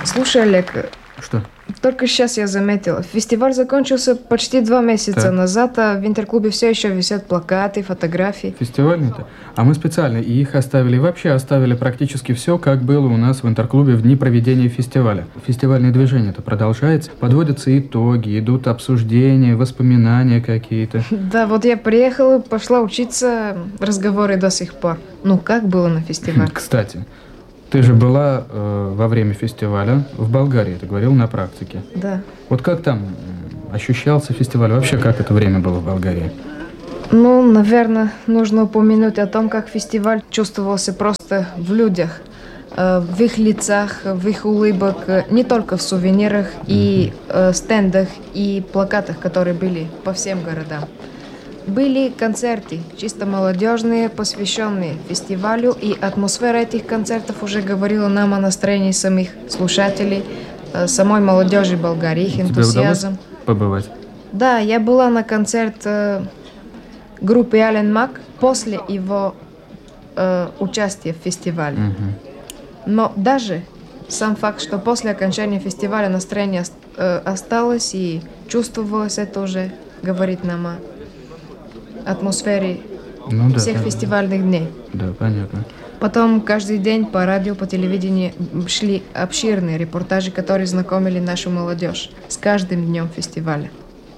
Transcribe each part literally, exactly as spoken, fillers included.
Слушай, Олег, что? Только сейчас я заметила. Фестиваль закончился почти два месяца так. назад, а в Интерклубе все еще висят плакаты, фотографии. Фестивальные-то? А мы специально и их оставили, и вообще оставили практически все, как было у нас в Интерклубе в дни проведения фестиваля. Фестивальное движение-то продолжается, подводятся итоги, идут обсуждения, воспоминания какие-то. Да, вот я приехала, пошла учиться, разговоры до сих пор. Ну, как было на фестивале? Кстати, ты же была э, во время фестиваля в Болгарии, ты говорил, на практике. Да. Вот как там ощущался фестиваль? Вообще, как это время было в Болгарии? Ну, наверное, нужно упомянуть о том, как фестиваль чувствовался просто в людях, э, в их лицах, в их улыбках, не только в сувенирах и э, стендах и плакатах, которые были по всем городам. Были концерты, чисто молодежные, посвященные фестивалю, и атмосфера этих концертов уже говорила нам о настроении самих слушателей, самой молодежи Болгарии, их энтузиазм. Тебе удалось побывать? Да, я была на концерт э, группы Ален Мак после его э, участия в фестивале. Угу. Но даже сам факт, что после окончания фестиваля настроение э, осталось и чувствовалось, это уже говорит нам о атмосфере ну, да, всех да, фестивальных дней. Да, понятно. Потом каждый день по радио, по телевидению шли обширные репортажи, которые знакомили нашу молодежь с каждым днем фестиваля.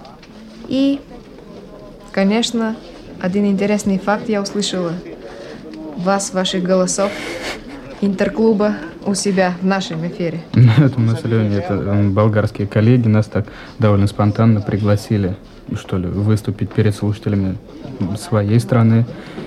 И, конечно, один интересный факт я услышала. Вас, ваших голосов, Интерклуба у себя в нашем эфире. Это мы с Леней, это болгарские коллеги, нас так довольно спонтанно пригласили, что ли, выступить перед слушателями своей страны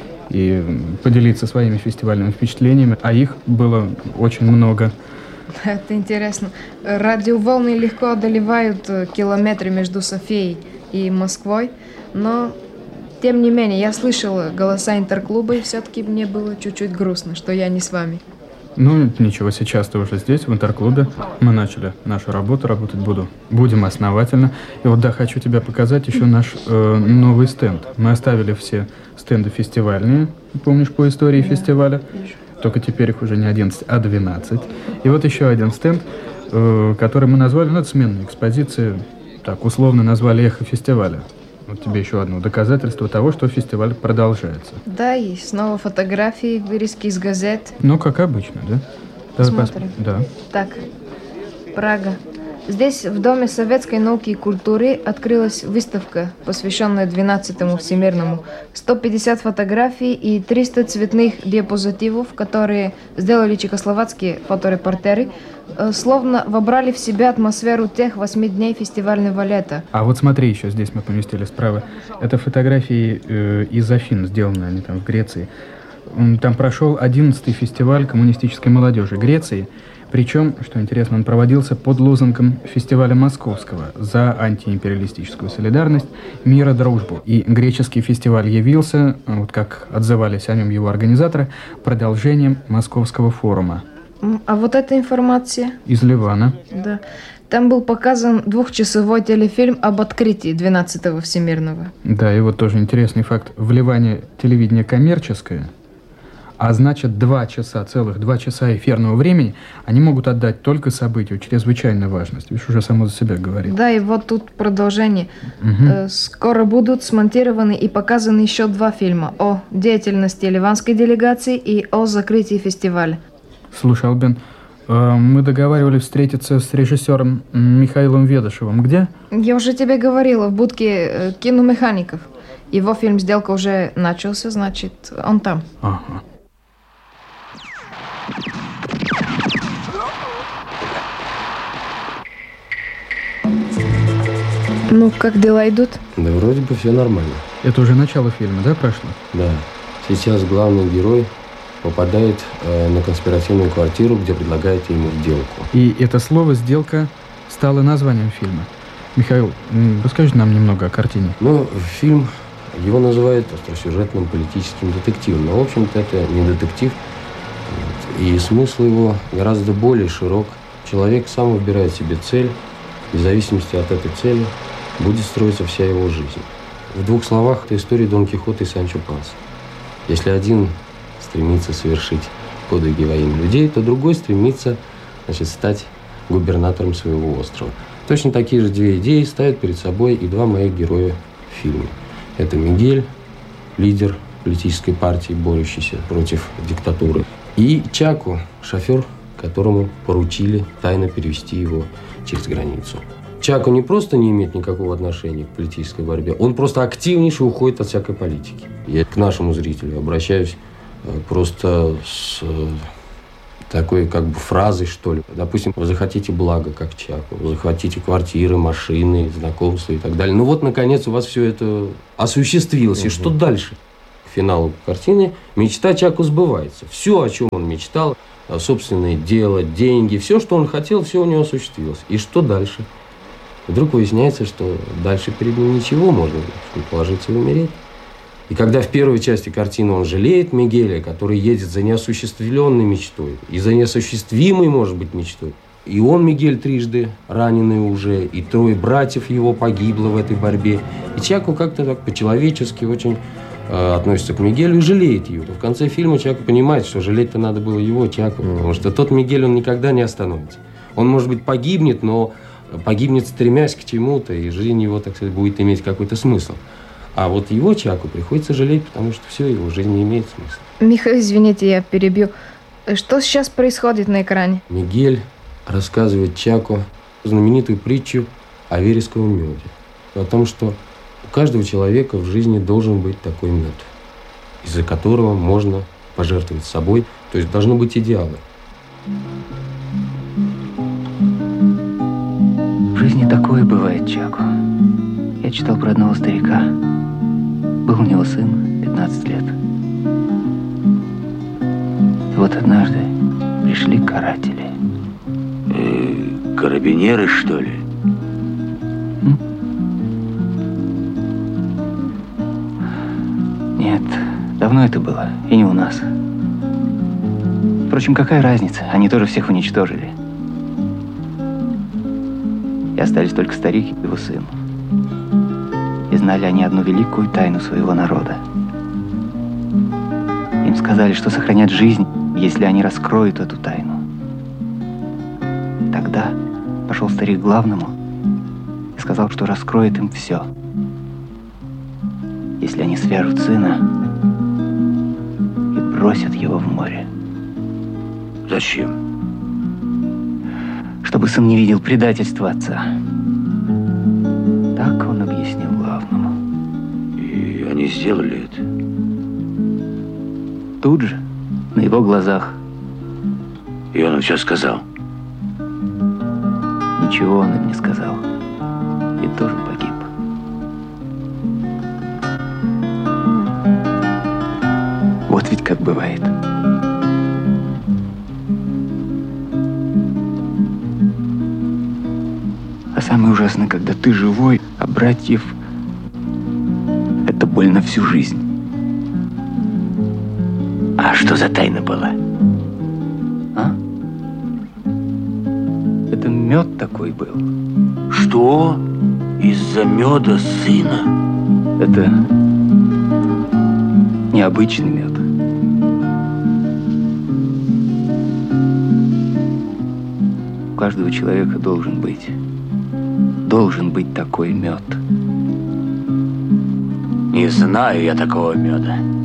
и поделиться своими фестивальными впечатлениями, а их было очень много. Это интересно. Радиоволны легко одолевают километры между Софией и Москвой, но тем не менее я слышала голоса Интерклуба, и все-таки мне было чуть-чуть грустно, что я не с вами. Ну, ничего, сейчас ты уже здесь, в Интерклубе. Мы начали нашу работу, работать буду, будем основательно. И вот, да, хочу тебе показать еще наш э, новый стенд. Мы оставили все стенды фестивальные, помнишь, по истории да, фестиваля. Вижу. Только теперь их уже не одиннадцать, а двенадцать. И вот еще один стенд, э, который мы назвали, ну, это сменная экспозиция, так, условно назвали «Эхо фестиваля». Вот тебе еще одно доказательство того, что фестиваль продолжается. Да, и снова фотографии, вырезки из газет. Ну, как обычно, да? Посмотрим. Пос... Да. Так, Прага. Здесь, в Доме советской науки и культуры, открылась выставка, посвященная двенадцатому всемирному. сто пятьдесят фотографий и триста цветных диапозитивов, которые сделали чехословацкие фоторепортеры, словно вобрали в себя атмосферу тех восьми дней фестивального лета. А вот смотри, еще здесь мы поместили справа. Это фотографии э, из Афин, сделаны они там в Греции. Там прошел одиннадцатый фестиваль коммунистической молодежи Греции. Причем, что интересно, он проводился под лозунгом фестиваля Московского за антиимпериалистическую солидарность, мир и дружбу. И греческий фестиваль явился, вот как отзывались о нем его организаторы, продолжением Московского форума. А вот эта информация? Из Ливана. Да. Там был показан двухчасовой телефильм об открытии двенадцатого всемирного. Да, и вот тоже интересный факт. В Ливане телевидение коммерческое, а значит, два часа, целых два часа эфирного времени они могут отдать только событию чрезвычайной важности. Видишь, уже само за себя говорит. Да, и вот тут продолжение. Угу. Скоро будут смонтированы и показаны еще два фильма о деятельности ливанской делегации и о закрытии фестиваля. Слушай, Албин, мы договаривались встретиться с режиссером Михаилом Ведышевым. Где? Я уже тебе говорила, в будке киномехаников. Его фильм «Сделка» уже начался, значит, он там. Ага. Ну, как дела идут? Да вроде бы все нормально. Это уже начало фильма, да, прошло? Да. Сейчас главный герой попадает э, на конспиративную квартиру, где предлагает ему сделку. И это слово «сделка» стало названием фильма. Михаил, расскажи нам немного о картине. Ну, фильм, его называют остросюжетным политическим детективом. Но, в общем-то, это не детектив. И смысл его гораздо более широк. Человек сам выбирает себе цель. И в зависимости от этой цели будет строиться вся его жизнь. В двух словах, это история Дон Кихота и Санчо Панса. Если один стремится совершить подвиги во имя людей, то другой стремится, значит, стать губернатором своего острова. Точно такие же две идеи ставят перед собой и два моих героя в фильме. Это Мигель, лидер политической партии, борющийся против диктатуры, и Чако, шофер, которому поручили тайно перевести его через границу. Чако не просто не имеет никакого отношения к политической борьбе, он просто активнейше уходит от всякой политики. Я к нашему зрителю обращаюсь просто с такой как бы фразой, что ли. Допустим, вы захотите блага, как Чако, вы захотите квартиры, машины, знакомства и так далее. Ну вот, наконец, у вас все это осуществилось. Угу. И что дальше? К финалу картины мечта Чако сбывается. Все, о чем он мечтал, собственное дело, деньги, все, что он хотел, все у него осуществилось. И что дальше? Вдруг выясняется, что дальше перед ним ничего, можно положиться и умереть. И когда в первой части картины он жалеет Мигеля, который едет за неосуществленной мечтой, и за неосуществимой, может быть, мечтой, и он, Мигель, трижды раненый уже, и трое братьев его погибло в этой борьбе, и Чако как-то так по-человечески очень э, относится к Мигелю и жалеет его. В конце фильма Чако понимает, что жалеть-то надо было его, Чако, потому что тот Мигель, он никогда не остановится. Он, может быть, погибнет, но погибнет, стремясь к чему-то, и жизнь его, так сказать, будет иметь какой-то смысл. А вот его Чако приходится жалеть, потому что все, его жизнь не имеет смысла. Михаил, извините, я перебью. Что сейчас происходит на экране? Мигель рассказывает Чако знаменитую притчу о вересковом меде. О том, что у каждого человека в жизни должен быть такой мед, из-за которого можно пожертвовать собой. То есть должны быть идеалы. В жизни такое бывает, Чако. Я читал про одного старика. Был у него сын, пятнадцать лет. И вот однажды пришли каратели. Э, карабинеры, что ли? М? Нет, давно это было, и не у нас. Впрочем, какая разница? Они тоже всех уничтожили. И остались только старик и его сын. И знали они одну великую тайну своего народа. Им сказали, что сохранят жизнь, если они раскроют эту тайну. Тогда пошел старик к главному и сказал, что раскроет им все. Если они свяжут сына и бросят его в море. Зачем? Чтобы сын не видел предательства отца. Так он объяснил главному. И они сделали это? Тут же, на его глазах. И он все сказал? Ничего он им не сказал. И тоже погиб. Вот ведь как бывает. А самое ужасное, когда ты живой, а братьев это больно всю жизнь. А что за тайна была? А? Это мед такой был. Что? Из-за меда сына? Это необычный мед. У каждого человека должен быть, должен быть такой мед. Не знаю я такого меда.